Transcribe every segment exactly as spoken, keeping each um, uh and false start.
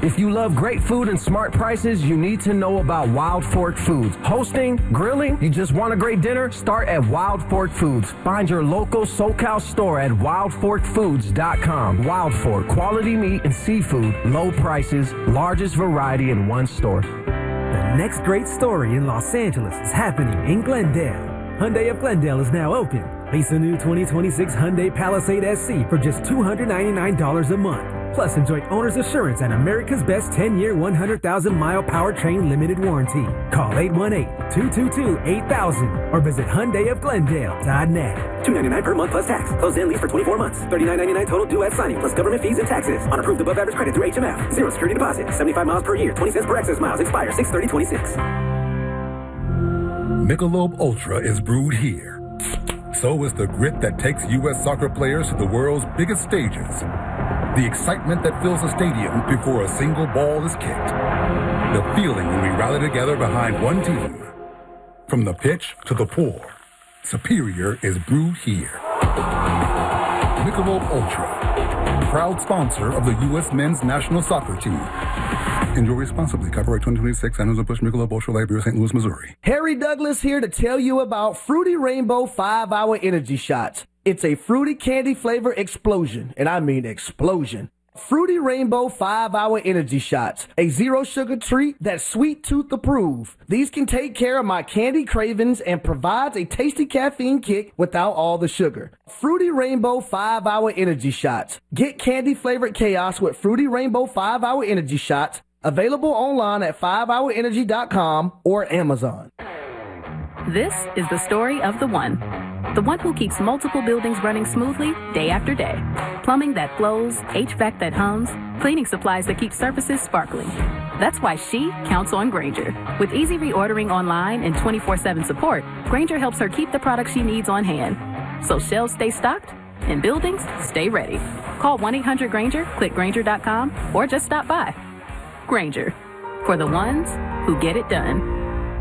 If you love great food and smart prices, you need to know about Wild Fork Foods. Hosting, grilling, you just want a great dinner? Start at Wild Fork Foods. Find your local SoCal store at wild fork foods dot com. Wild Fork, quality meat and seafood, low prices, largest variety in one store. The next great story in Los Angeles is happening in Glendale. Hyundai of Glendale is now open. Lease a new twenty twenty-six Hyundai Palisade S C for just two hundred ninety-nine dollars a month. Plus, enjoy owner's assurance and America's best ten-year, one hundred thousand mile powertrain limited warranty. Call eight one eight, two two two, eight thousand or visit Hyundai of Glendale dot net. two hundred ninety-nine dollars per month plus tax. Closed and lease for twenty-four months. thirty-nine ninety-nine total due at signing plus government fees and taxes. On approved above average credit through H M F. Zero security deposit. seventy-five miles per year. twenty cents per excess miles. Expires six thirty twenty-six. Michelob Ultra is brewed here. So is the grit that takes U S soccer players to the world's biggest stages. The excitement that fills a stadium before a single ball is kicked. The feeling when we rally together behind one team. From the pitch to the pour, Superior is brewed here. Michelob Ultra, proud sponsor of the U S men's national soccer team. Enjoy responsibly. Copyright twenty twenty-six, Anheuser-Busch Michelob Ultra Light Beer, Saint Louis, Missouri. Harry Douglas here to tell you about Fruity Rainbow five hour Energy Shots. It's a fruity candy flavor explosion, and I mean explosion. Fruity Rainbow five hour Energy Shots, a zero sugar treat that's sweet tooth approved. These can take care of my candy cravings and provides a tasty caffeine kick without all the sugar. Fruity Rainbow five hour Energy Shots. Get candy flavored chaos with Fruity Rainbow five hour Energy Shots. Available online at five hour energy dot com or Amazon. This is the story of the one. The one who keeps multiple buildings running smoothly day after day. Plumbing that flows, H V A C that hums, cleaning supplies that keep surfaces sparkling. That's why she counts on Grainger. With easy reordering online and twenty-four seven support, Grainger helps her keep the products she needs on hand. So shelves stay stocked and buildings stay ready. Call one eight hundred Grainger, click Grainger dot com, or just stop by. Grainger, for the ones who get it done.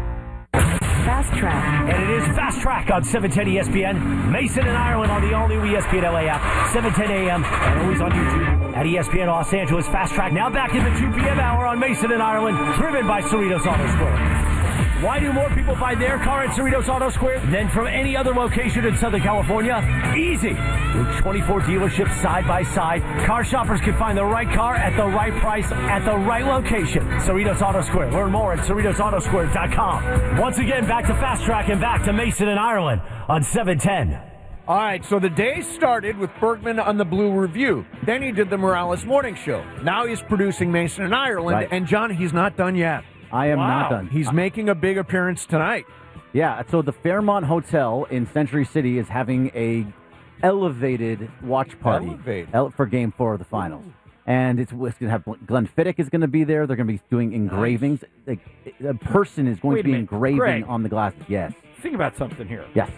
Fast Track. And it is Fast Track on seven ten E S P N. Mason and Ireland on the all-new E S P N L A app, seven ten A M, and always on YouTube at E S P N Los Angeles. Fast Track now back in the two p.m. hour on Mason and Ireland, driven by Cerritos Auto Square. Why do more people buy their car at Cerritos Auto Square than from any other location in Southern California? Easy. With twenty-four dealerships side by side, car shoppers can find the right car at the right price at the right location. Cerritos Auto Square. Learn more at Cerritos Auto Square dot com. Once again, back to Fast Track and back to Mason and Ireland on seven ten. All right, so the day started with Bergman on the Blue Review. Then he did the Morales Morning Show. Now he's producing Mason and Ireland. Right. And, John, he's not done yet. I am wow. not done. He's uh, making a big appearance tonight. Yeah, so the Fairmont Hotel in Century City is having a elevated watch party Elevated. ele- for Game Four of the Finals, and it's, it's going to have Glenn Fiddick is going to be there. They're going to be doing engravings. Nice. Like, a person is going Wait to be a minute. engraving Greg, on the glasses. Yes. Think about something here. Yes.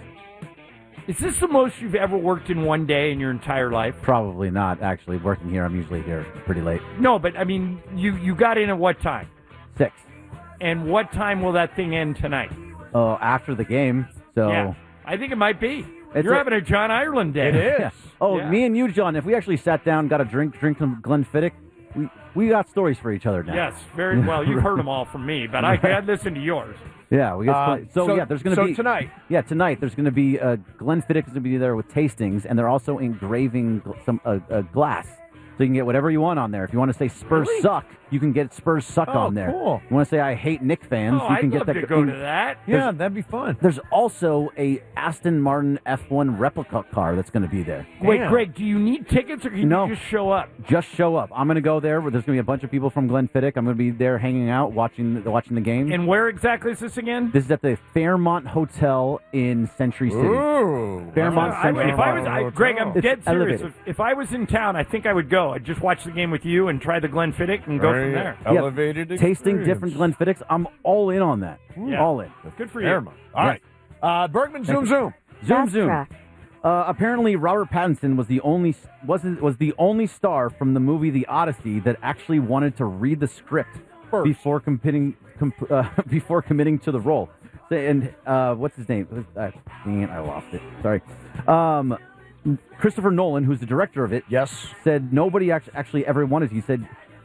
Is this the most you've ever worked in one day in your entire life? Probably not. Actually, working here, I'm usually here pretty late. No, but I mean, you you got in at what time? Six. And what time will that thing end tonight? Oh, after the game. So yeah, I think it might be. It's You're a, having a John Ireland day. It is. Yeah. Oh, yeah. me and you, John, if we actually sat down, got a drink, drink some Glenn Fiddick, we, we got stories for each other now. Yes, very well. You've heard them all from me, but I had listened to yours. Yeah, we got Uh, so, so- yeah. There's going to so be tonight. Yeah, tonight there's going to be uh, Glenn Fiddick is going to be there with tastings, and they're also engraving gl- some uh, uh, glass, so you can get whatever you want on there. If you want to say Spurs Really? suck, you can get Spurs suck Oh, on there. cool. You want to say I hate Knick fans, Oh, you I'd can love get that. to go to that. Yeah, that'd be fun. There's also a Aston Martin F one replica car that's going to be there. Wait, Damn. Greg, do you need tickets or can No. you just show up? Just show up. I'm going to go there. Where there's going to be a bunch of people from Glenn Fiddick. I'm going to be there hanging out, watching the, watching the game. And where exactly is this again? This is at the Fairmont Hotel in Century City. Ooh. Fairmont I, Century if I was, I, Greg, I'm It's dead serious. elevated. If, if I was in town, I think I would go. I'd just watch the game with you and try the Glenn Fiddick and go Very from there. Yeah, Elevated tasting experience. different Glenn Fiddicks. I'm all in on that. Yeah. All in. Good for you. Fairmont. All right. Uh, Bergman, zoom, zoom. Zoom, Fast zoom. Track. Uh, apparently, Robert Pattinson was the only wasn't was the only star from the movie The Odyssey that actually wanted to read the script First. before committing com- uh, before committing to the role. So, and uh, what's his name? Uh, dang it, I lost it. Sorry. Um, Christopher Nolan, who's the director of it, Yes. said nobody act- actually ever wanted. He said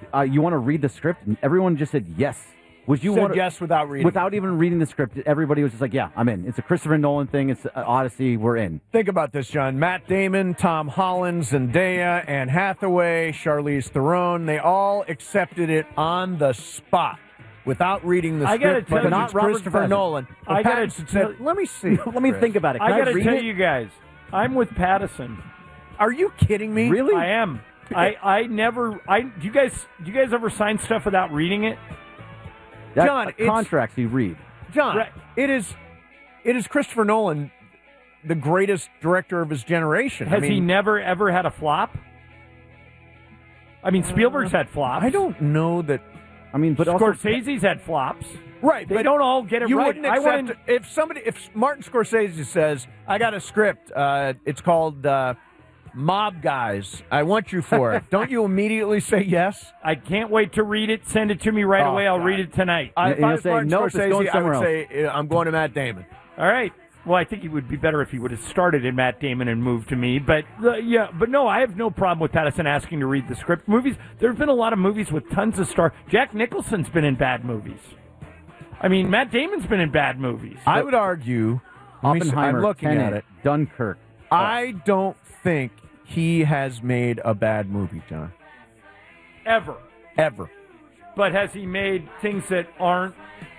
uh, you want to read the script? And everyone just said yes. Would you Said want yes without reading Without even reading the script, everybody was just like, yeah, I'm in. It's a Christopher Nolan thing. It's an Odyssey. We're in. Think about this, John. Matt Damon, Tom Holland, Zendaya, Anne Hathaway, Charlize Theron, they all accepted it on the spot without reading the I gotta script tell because you- it's Not Robert Christopher Pattinson. Nolan. I I gotta said, tell- let me see. Let me Chris. think about it. Can I I, got to read tell it? you guys, I'm with Pattison. Are you kidding me? Really? I am. I, I never. I do you guys do you guys ever sign stuff without reading it? That, John, uh, it's- contracts you read. John, Right. it is it is Christopher Nolan, the greatest director of his generation. Has I mean, he never ever had a flop? I mean, Spielberg's had flops. I don't know that. I mean, but also Scorsese's had flops. Right, They but don't all get it you right. wouldn't I accept wouldn't- if somebody if Martin Scorsese says, "I got a script. Uh, it's called uh, Mob Guys. I want you for it." Don't you immediately say yes? I can't wait to read it. Send it to me right Oh, away. I'll God. read it tonight. I, if you'll I was say, Martin "Nope, it's Scorsese, going I somewhere would else." say, uh, "I'm going to Matt Damon." All right. Well, I think it would be better if he would have started in Matt Damon and moved to me. But uh, yeah, but no, I have no problem with Pattison asking to read the script. Movies. There have been a lot of movies with tons of stars. Jack Nicholson's been in bad movies. I mean, Matt Damon's been in bad movies. I would argue. let me see, Oppenheimer, I'm looking Tenet, at it. Dunkirk. I don't think he has made a bad movie, John. Ever. Ever. But has he made things that aren't?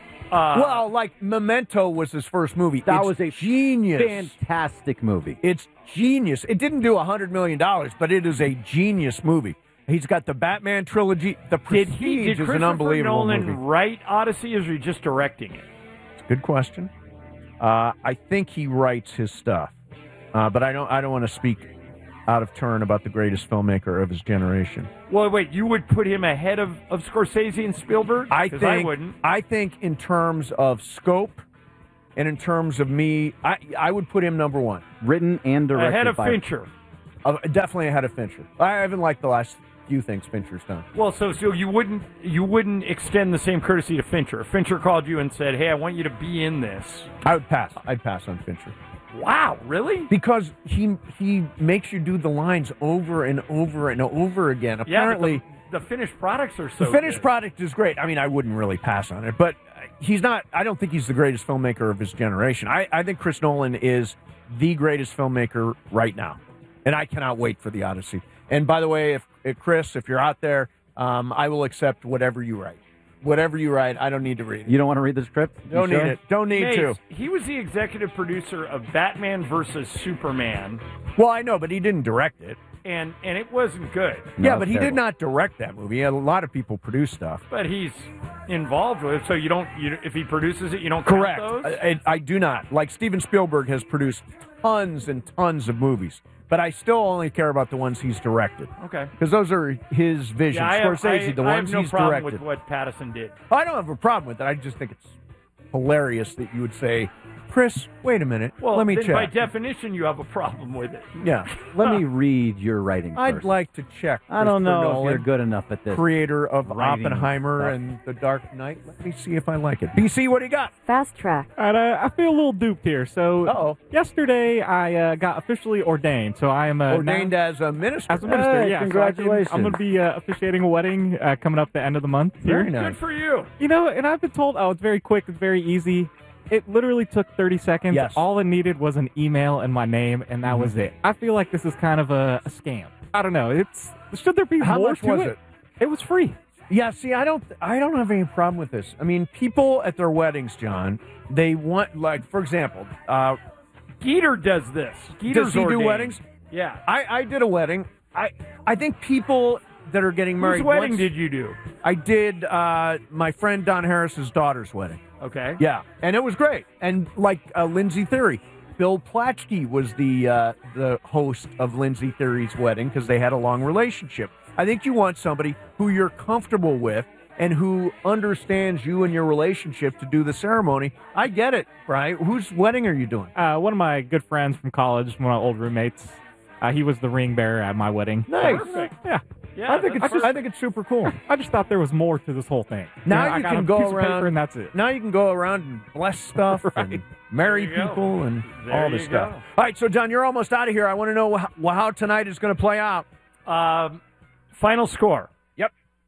Uh, well, like Memento was his first movie. That It's was a genius, fantastic movie. It's genius. It didn't do a hundred million dollars, but it is a genius movie. He's got the Batman trilogy. The did Prestige he? Did is an Christopher unbelievable Nolan movie. write Odyssey, or is he just directing it? Good question. Uh, I think he writes his stuff, uh, but I don't. I don't want to speak out of turn about the greatest filmmaker of his generation. Well, wait, you would put him ahead of, of Scorsese and Spielberg? I 'Cause think. I wouldn't. I think in terms of scope, and in terms of me, I I would put him number one. Written and directed Ahead of by Fincher. Uh, definitely ahead of Fincher. I haven't liked the last few things Fincher's done. Well, so so you wouldn't you wouldn't extend the same courtesy to Fincher. If Fincher called you and said, "Hey, I want you to be in this." I would pass. I'd pass on Fincher. Wow, really? Because he he makes you do the lines over and over and over again. Apparently, yeah, but the, the finished products are so the finished good. product is great. I mean, I wouldn't really pass on it, but he's not. I don't think he's the greatest filmmaker of his generation. I, I think Chris Nolan is the greatest filmmaker right now, and I cannot wait for the Odyssey. And by the way, if, if Chris, if you're out there, um, I will accept whatever you write. Whatever you write, I don't need to read it. You don't want to read the script? You Don't sure? need it. Don't need Mace, to. He was the executive producer of Batman versus Superman, Well, I know, but he didn't direct it. and and it wasn't good. No, yeah, it's but he terrible. did not direct that movie. A lot of people produce stuff. But he's involved with it, so you don't. You, if he produces it, you don't count Correct. those. I, I do not. Like Steven Spielberg has produced tons and tons of movies, but I still only care about the ones he's directed. Okay. Because those are his vision. Yeah, I have, Scorsese, I, the I ones have no he's problem directed. with what Pattison did. I don't have a problem with it. I just think it's hilarious that you would say, Chris, wait a minute. Well, let me then check. by definition, you have a problem with it. yeah. Let me read your writing first. I'd like to check. I don't know Christopher if Nolan, you're good enough at this. creator of Writing Oppenheimer stuff. and The Dark Knight. Let me see if I like it. B C, what do you got? Fast track. All right, uh, I feel a little duped here. So Uh-oh. yesterday I uh, got officially ordained. So I am uh, Ordained now, as a minister. as a minister. Hey, yeah, so I can- congratulations. I'm going to be uh, officiating a wedding uh, coming up the end of the month here. Very nice. Good for you. You know, and I've been told, oh, it's very quick, it's very easy. It literally took thirty seconds. Yes. All it needed was an email and my name, and that was it. I feel like this is kind of a, a scam. I don't know. It's should there be How more much to was it? it? It was free. Yeah, see, I don't, I don't have any problem with this. I mean, people at their weddings, John, they want, like, for example, uh, Geeter does this. Geeter's does he ordained. do weddings? Yeah. I, I did a wedding. I, I think people that are getting married. Whose wedding once- did you do? I did uh, my friend Don Harris's daughter's wedding. Okay. Yeah, and it was great. And like uh, Lindsay Theory, Bill Platsky was the uh, the host of Lindsay Theory's wedding because they had a long relationship. I think you want somebody who you're comfortable with and who understands you and your relationship to do the ceremony. I get it, Brian. Whose wedding are you doing? Uh, one of my good friends from college, one of my old roommates, uh, he was the ring bearer at my wedding. Nice. Perfect. Yeah. Yeah, I think that's it's I think it's super cool. I just thought there was more to this whole thing. Now know, I you got can a go piece of paper around and that's it. Now you can go around and bless stuff and marry There you go. people and There all this you stuff. go. All right, so John, you're almost out of here. I want to know how, how tonight is going to play out. Um, final score. Yep.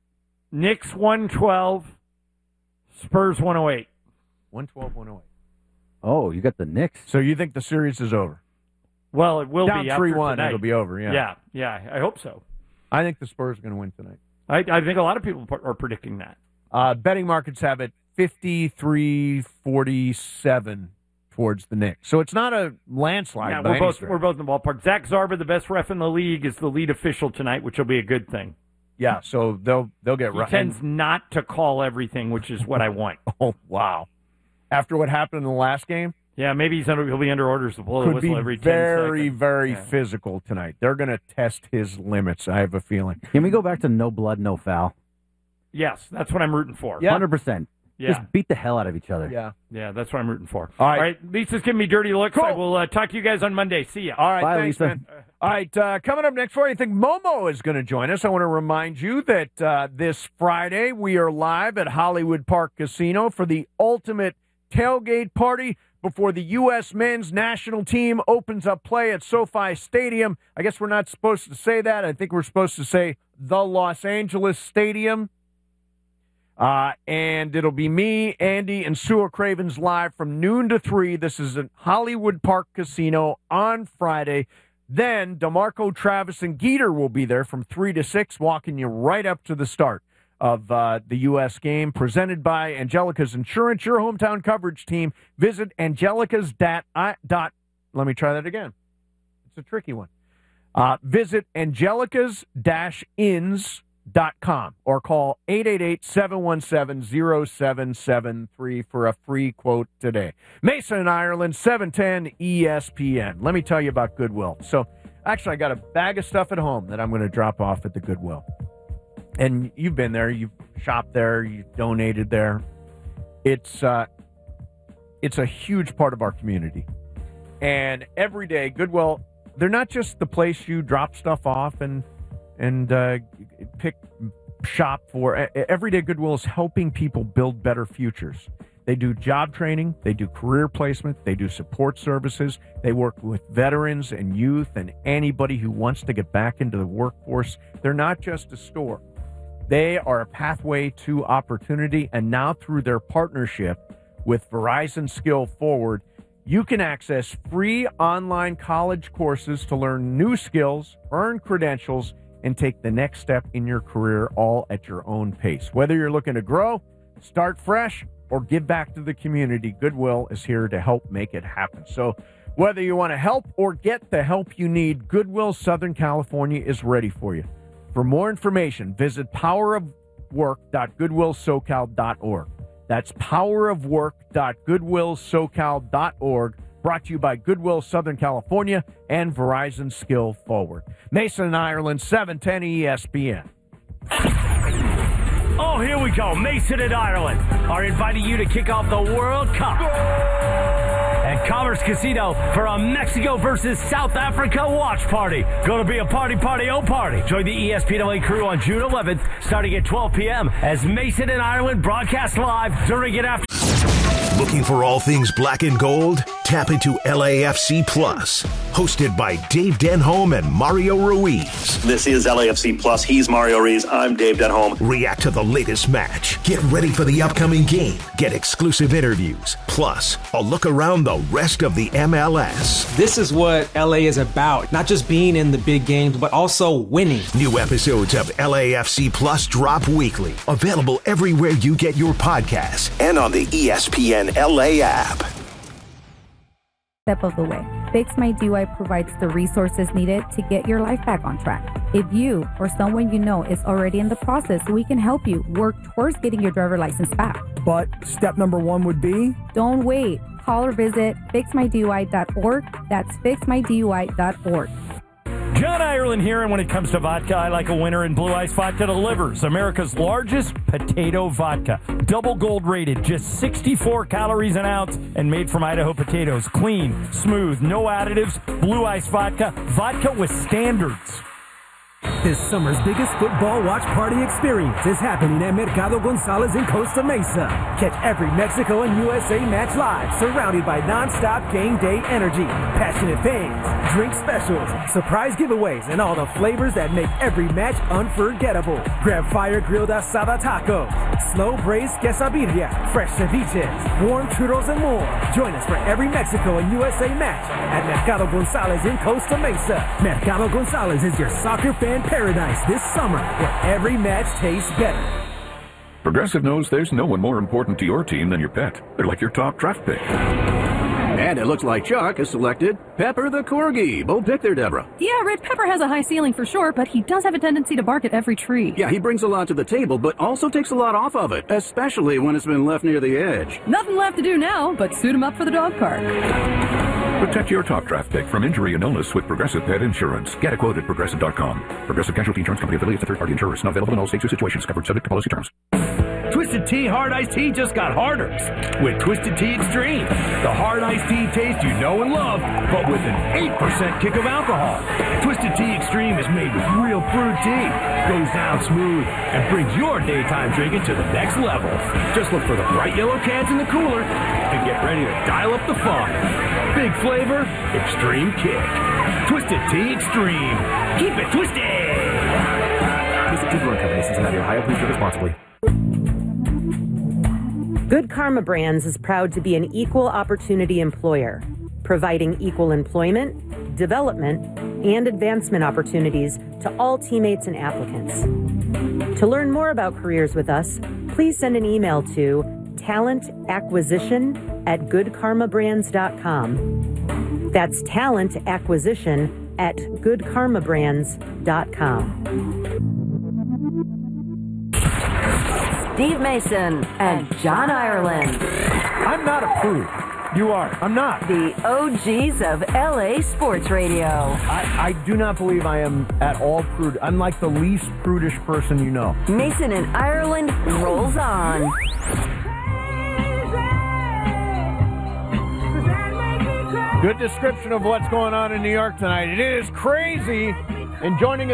Knicks one twelve, Spurs one oh eight. one twelve, one oh eight. Oh, you got the Knicks. So you think the series is over? Well, it will Down be after three one, tonight. it'll be over, yeah. Yeah, yeah, I hope so. I think the Spurs are going to win tonight. I, I think a lot of people are predicting that. Uh, betting markets have it fifty-three forty-seven towards the Knicks. So it's not a landslide. Yeah, by we're any both stretch. we're both in the ballpark. Zach Zarba, the best ref in the league, is the lead official tonight, which will be a good thing. Yeah, so they'll they'll get He right. tends not to call everything, which is what I want. Oh wow! After what happened in the last game, yeah, maybe he's under, he'll be under orders to blow the could whistle be every ten very seconds. very Yeah. physical tonight. They're going to test his limits. I have a feeling. Can we go back to no blood, no foul? Yes, that's what I'm rooting for. Yeah. one hundred percent. Yeah. Just beat the hell out of each other. Yeah. Yeah, that's what I'm rooting for. All right. All right, Lisa's giving me dirty looks. Cool. I will uh, talk to you guys on Monday. See ya. All right, Bye, thanks, Lisa. man. All right, uh, coming up next for you, I think Momo is going to join us. I want to remind you that uh, this Friday we are live at Hollywood Park Casino for the ultimate tailgate party before the U S men's national team opens up play at SoFi Stadium. I guess we're not supposed to say that. I think we're supposed to say the Los Angeles Stadium. Uh, and it'll be me, Andy, and Sue Cravens live from noon to three. This is at Hollywood Park Casino on Friday. Then DeMarco, Travis, and Geeter will be there from three to six, walking you right up to the start of uh, the U S game, presented by Angelica's Insurance, your hometown coverage team. Visit Angelica's dot, I, dot let me try that again. It's a tricky one. Uh, visit Angelica's dash ins dot com or call eight eight eight, seven one seven, zero seven seven three for a free quote today. Mason and Ireland, seven ten E S P N. Let me tell you about Goodwill. So, actually, I got a bag of stuff at home that I'm going to drop off at the Goodwill. And you've been there, you've shopped there, you've donated there. It's uh, it's a huge part of our community. And every day, Goodwill, they're not just the place you drop stuff off and and uh, pick shop for. Everyday Goodwill is helping people build better futures. They do job training, they do career placement, they do support services, they work with veterans and youth and anybody who wants to get back into the workforce. They're not just a store. They are a pathway to opportunity, and now through their partnership with Verizon Skill Forward, you can access free online college courses to learn new skills, earn credentials, and take the next step in your career, all at your own pace. Whether you're looking to grow, start fresh, or give back to the community, Goodwill is here to help make it happen. So whether you want to help or get the help you need, Goodwill Southern California is ready for you. For more information, visit power of work dot goodwill socal dot org. That's power of work dot goodwill socal dot org. Brought to you by Goodwill Southern California and Verizon Skill Forward. Mason and Ireland, seven ten E S P N. Oh, here we go. Mason and Ireland are inviting you to kick off the World Cup at Commerce Casino for a Mexico versus South Africa watch party. Going to be a party, party, oh party. Join the E S P N L A crew on June eleventh, starting at twelve p.m. as Mason and Ireland broadcast live during and after. Looking for all things black and gold? Tap into L A F C Plus, hosted by Dave Denholm and Mario Ruiz. This is L A F C Plus. He's Mario Ruiz. I'm Dave Denholm. React to the latest match. Get ready for the upcoming game. Get exclusive interviews. Plus, a look around the rest of the M L S. This is what L A is about. Not just being in the big games, but also winning. New episodes of L A F C Plus drop weekly. Available everywhere you get your podcasts and on the E S P N L A app. Step of the way. Fix My D U I provides the resources needed to get your life back on track. If you or someone you know is already in the process, we can help you work towards getting your driver license back. But step number one would be? Don't wait. Call or visit fix my D U I dot org. That's fix my D U I dot org. John Ireland here, and when it comes to vodka, I like a winner, and Blue Ice Vodka delivers. America's largest potato vodka. Double gold rated, just sixty-four calories an ounce, and made from Idaho potatoes. Clean, smooth, no additives. Blue Ice Vodka. Vodka with standards. This summer's biggest football watch party experience is happening at Mercado Gonzalez in Costa Mesa. Catch every Mexico and U S A match live, surrounded by non-stop game day energy, passionate fans, drink specials, surprise giveaways, and all the flavors that make every match unforgettable. Grab fire-grilled asada tacos, slow braised quesadilla, fresh ceviches, warm churros, and more. Join us for every Mexico and U S A match at Mercado Gonzalez in Costa Mesa. Mercado Gonzalez is your soccer fan paradise this summer, where every match tastes better. Progressive knows there's no one more important to your team than your pet. They're like your top draft pick. And it looks like Chuck has selected Pepper the Corgi. Bold pick there, Deborah. Yeah, Red Pepper has a high ceiling for sure, but he does have a tendency to bark at every tree. Yeah, he brings a lot to the table, but also takes a lot off of it, especially when it's been left near the edge. Nothing left to do now, but suit him up for the dog park. Protect your top draft pick from injury and illness with Progressive Pet Insurance. Get a quote at Progressive dot com. Progressive Casualty Insurance Company affiliates of third-party insurers. Not available in all states or situations. Covered subject to policy terms. Twisted Tea Hard Iced Tea just got harder with Twisted Tea Extreme. The hard iced tea taste you know and love, but with an eight percent kick of alcohol. Twisted Tea Extreme is made with real brewed tea, goes down smooth, and brings your daytime drinking to the next level. Just look for the bright yellow cans in the cooler and get ready to dial up the fun. Big flavor, extreme kick. Twisted Tea Extreme. Keep it twisted! Twisted Tea Brewing Company, Cincinnati, Ohio. Please drink responsibly. Good Karma Brands is proud to be an equal opportunity employer, providing equal employment, development, and advancement opportunities to all teammates and applicants. To learn more about careers with us, please send an email to talent acquisition at good karma brands dot com. That's talent acquisition at good karma brands dot com. Steve Mason and John Ireland. I'm not a prude. You are. I'm not. The O Gs of L A Sports Radio. I, I do not believe I am at all prude. I'm like the least prudish person you know. Mason and Ireland rolls on. Good description of what's going on in New York tonight. It is crazy. And joining us